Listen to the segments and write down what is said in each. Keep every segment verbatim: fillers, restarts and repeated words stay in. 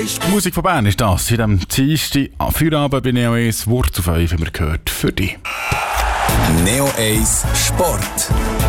eins. Die Musik von Bern ist das. In diesem Dienstag Feierabend bei Neo eins Wurz auf fünf haben wir gehört für dich. Neo eins Sport.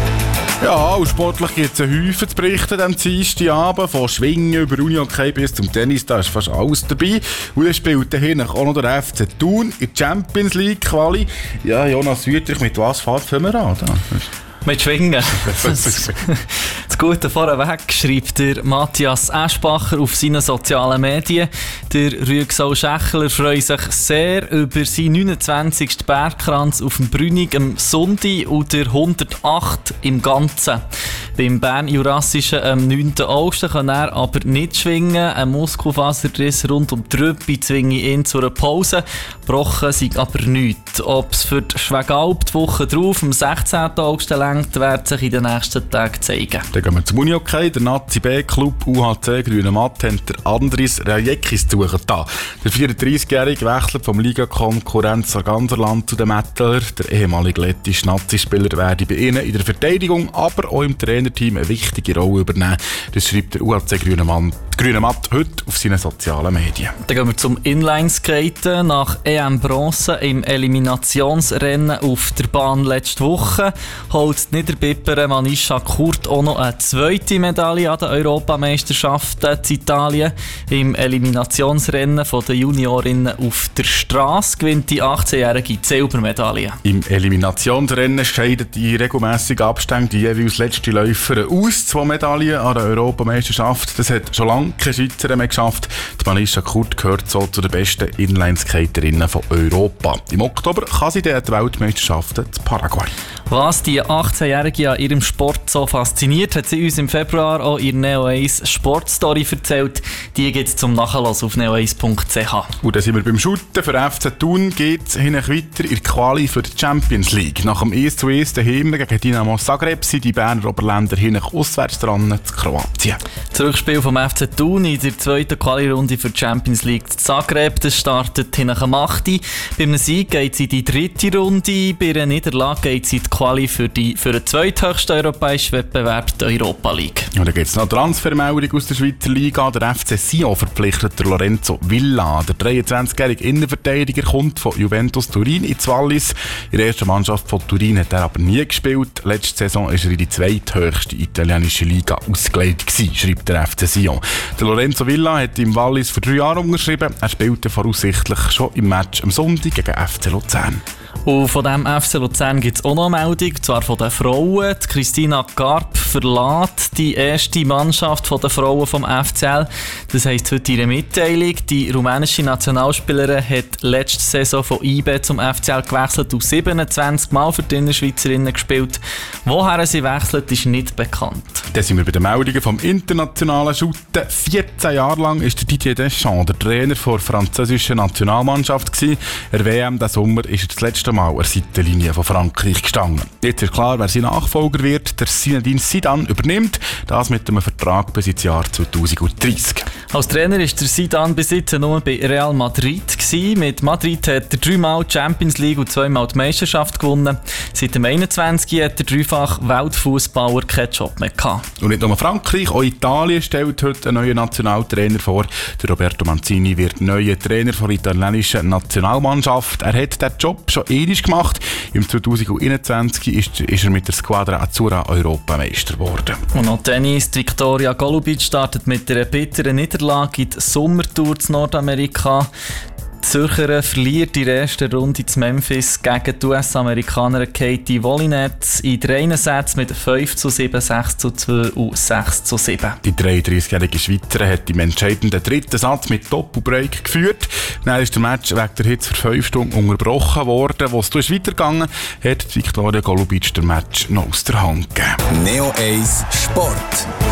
Ja, und sportlich gibt es einen Häufen zu berichten am Dienstagabend. Von Schwingen über Unihockey bis zum Tennis, da ist fast alles dabei. Und er spielt dahin auch noch der F C Thun in der Champions League Quali. Ja, Jonas Wüttrich, mit was fährt wir an? Da? Mit Schwingen. Das, das Gute vorweg schreibt der Matthias Eschbacher auf seinen sozialen Medien. Der Rüegsau Schächler freut sich sehr über seinen neunundzwanzigsten Bergkranz auf dem Brünig am Sonntag und der hundertacht im Ganzen. Beim Bern-Jurassischen am neunten August kann er aber nicht schwingen. Ein Muskelfaserriss rund um die Rüppe zwinge ihn zu einer Pause. Gebrochen sei aber nichts. Ob es für die Schwegalp die Woche drauf, am sechzehnten August lenkt, wird sich in den nächsten Tagen zeigen. Dann gehen wir zum Unihockey. Der Nazi B-Club U H C Grüne Matt hat der Andris Rajekis zu suchen. Der vierunddreißigjährige wechselt vom Ligakonkurrent Sarganserland zu den Mettler. Der ehemalige lettische Nazi-Spieler werde bei ihnen in der Verteidigung, aber auch im Trainerteam eine wichtige Rolle übernehmen. Das schreibt der U H C Grüne Matt, Grüne Matt heute auf seinen sozialen Medien. Dann gehen wir zum Inlineskaten. Nach E M Bronze im Eliminationsrennen auf der Bahn letzte Woche holt die Niederbipperin Manisha Kurt auch noch eine zweite Medaille an den Europameisterschaften in Italien. Im Eliminationsrennen der Juniorinnen auf der Straße gewinnt die achtzehnjährige die Silbermedaille. Im Eliminationsrennen scheiden die regelmässigen Abstände die jeweils letzte Läuferin aus. Zwei Medaillen an der Europameisterschaft. Das hat schon lange keine Schweizerin mehr geschafft. Die Manisha Kurt gehört so zu den besten Inlineskaterinnen von Europa. Im Oktober kann sie dann die Weltmeisterschaften in Paraguay. Was die achtzehnjährige an ihrem Sport so fasziniert, hat sie uns im Februar auch in Neo eins Sportstory erzählt. Die gibt es zum Nachhören auf neo eins punkt c h. Und dann sind wir beim Shooten. Für F C Thun geht es weiter in der Quali für die Champions League. Nach dem eins zu eins daheim gegen Dinamo Zagreb sind die Berner Oberländer hinten auswärts dran zu Kroatien. Das Rückspiel vom F C Thun in der zweiten Quali-Runde für die Champions League zu Zagreb, das startet hinten am acht Uhr. Bei einem Sieg geht es in die dritte Runde, bei einer Niederlage geht es in die Quali für, die, für den zweithöchsten europäischen Wettbewerb, die Europa League. Ja, dann gibt es noch eine Transfermeldung aus der Schweizer Liga. Der F C Sion verpflichtet der Lorenzo Villa. Der dreiundzwanzigjährige Innenverteidiger kommt von Juventus Turin ins Wallis. In der ersten Mannschaft von Turin hat er aber nie gespielt. Letzte Saison war er in die zweithöchste italienische Liga ausgelegt gewesen, schreibt der F C Sion. Der Lorenzo Villa hat im Wallis für drei Jahre unterschrieben. Er spielte voraussichtlich schon im Match am Sonntag gegen F C Luzern. Und von diesem F C Luzern gibt es auch noch eine Meldung, zwar von den Frauen. Die Christina Garb verlässt die erste Mannschaft der Frauen vom F C L. Das heisst heute ihre Mitteilung. Die rumänische Nationalspielerin hat letzte Saison von I B zum F C L gewechselt und siebenundzwanzig Mal für die Innerschweizerinnen gespielt. Woher sie wechselt, ist nicht bekannt. Dann sind wir bei den Meldungen vom internationalen Shooten. vierzehn Jahre lang war Didier Deschamps der Trainer der französischen Nationalmannschaft gewesen. Der W M diesen Sommer ist er das letzte Mal an der Seitenlinie von Frankreich gestanden. Jetzt ist klar, wer sein Nachfolger wird. Der Zinedine Zidane übernimmt. Das mit einem Vertrag bis ins Jahr zweitausenddreißig. Als Trainer war der Zidane bis jetzt nur bei Real Madrid gewesen. Mit Madrid hat er dreimal die Champions League und zweimal die Meisterschaft gewonnen. Seit dem einundzwanzig hat der dreifach Weltfußballer keinen Job mehr gehabt. Und nicht nur Frankreich, auch Italien stellt heute einen neuen Nationaltrainer vor. Der Roberto Mancini wird neuer Trainer der italienischen Nationalmannschaft. Er hat diesen Job schon ewig gemacht. Im zweitausendeinundzwanzig ist, ist er mit der Squadra Azzurra Europameister geworden. Und noch Tennis. Die Viktoria Golubic startet mit einer bitteren Niederlage in der Sommertour zu Nordamerika. Die Zürcherin verliert in der ersten Runde in Memphis gegen die U S-Amerikanerin Katie Wolinetz in drei Sätzen mit fünf zu sieben, sechs zu zwei und sechs zu sieben. Die dreiunddreißigjährige Schweizerin hat im entscheidenden dritten Satz mit Doppelbreak geführt. Dann ist der Match wegen der Hitze für fünf Stunden unterbrochen worden. Wo es weitergegangen hat die Viktoria Golubic den Match noch aus der Hand gegeben. Neo eins Sport.